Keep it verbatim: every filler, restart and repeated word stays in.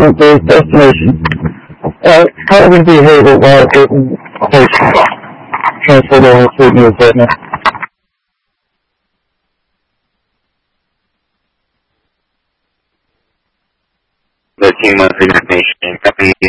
the destination. Uh, how would we behave it while getting close to transfer to our food news right now? The team monthly information, copy